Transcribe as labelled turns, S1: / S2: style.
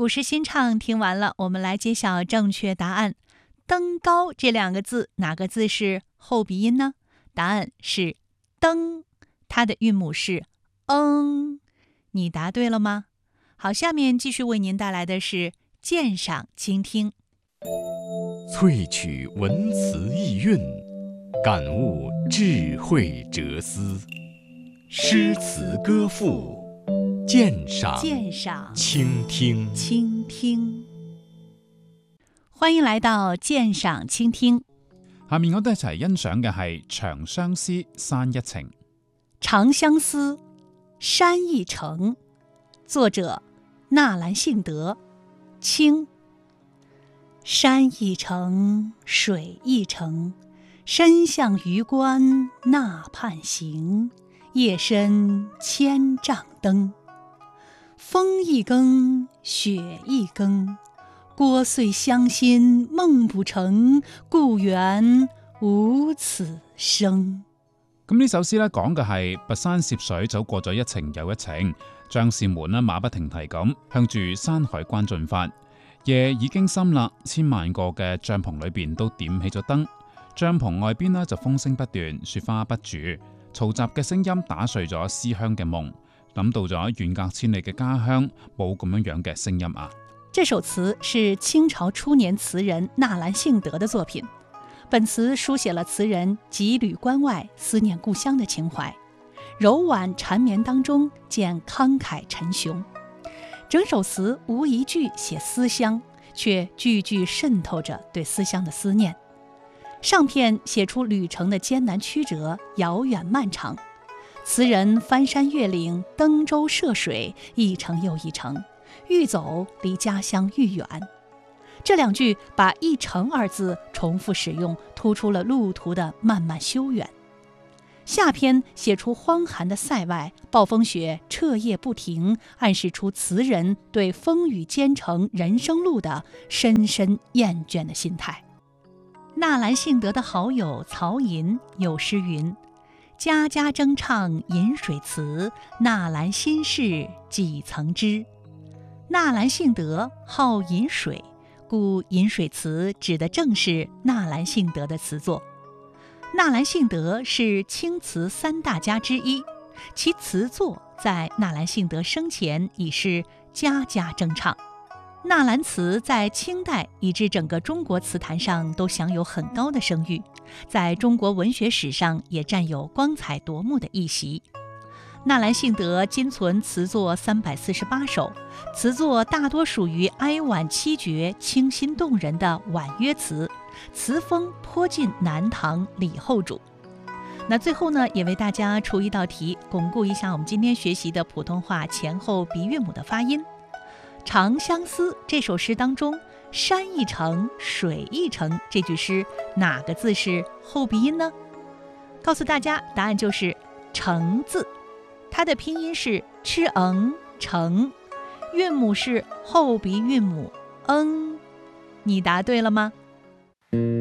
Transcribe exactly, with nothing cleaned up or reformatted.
S1: 古诗新唱听完了，我们来揭晓正确答案。登高这两个字，哪个字是后鼻音呢？答案是登，它的韵母是嗯。你答对了吗？好，下面继续为您带来的是鉴赏倾听。
S2: 萃取文辞意蕴，感悟智慧哲思。诗词歌赋，鉴赏
S1: 鉴赏
S2: 倾聽
S1: 倾聽。歡迎來到鑑賞傾聽。
S3: 下面我哋一齊欣賞嘅係《長相思》山一程。
S1: 長相思，山一程，作者納蘭性德，清。山一程，水一程，身向榆關那畔行，夜深千丈燈。風一更，雪一更，聒碎鄉心夢不成，故園無此聲。
S3: 咁呢首詩咧講嘅係跋山涉水走過咗一程又一程，將士們咧馬不停蹄咁向住山海關進發。夜已經深啦，千萬個嘅帳篷裏邊都點起咗燈，帳篷外邊呢就風聲不斷，雪花不住，嘈雜嘅聲音打碎咗思鄉嘅夢，諗到咗遠隔千里嘅家鄉，冇咁樣樣嘅聲音啊！
S1: 這首詞是清朝初年詞人納蘭性德的作品。本詞書寫了詞人瘠旅關外、思念故鄉的情懷，柔婉纏綿當中見慷慨陳雄。整首詞無一句寫思鄉，卻句句滲透着對思鄉的思念。上片寫出旅程的艱難曲折、遙遠漫長，詞人翻山越嶺、登舟涉水，一程又一程，愈走離家鄉愈遠。這兩句把一程二字重複使用，突出了路途的漫漫修遠。下篇寫出荒寒的塞外，暴風雪徹夜不停，暗示出詞人對風雨兼程人生路的深深厭倦的心態。納蘭性德的好友曹寅有詩云：家家爭唱飲水詞，納蘭心事幾曾知。納蘭性德好飲水，故飲水詞指的正是納蘭性德的詞作。納蘭性德是清詞三大家之一，其詞作在納蘭性德生前已是家家爭唱。納蘭詞在清代以至整個中國詞壇上都享有很高的聲譽，在中國文學史上也佔有光彩奪目的一席。納蘭性德今存詞作三百四十八首，詞作大多屬於哀婉淒絕、清新動人的婉約詞，詞風頗近南唐李後主。那最後呢，也為大家出一道題，鞏固一下我們今天學習的普通話前後鼻韻母的發音。長相思這首詩當中，山一程，水一程這句詩哪個字是後鼻音呢？告訴大家，答案就是程字。它的拼音是吃嗯程，韻母是後鼻韻母嗯。你答對了嗎？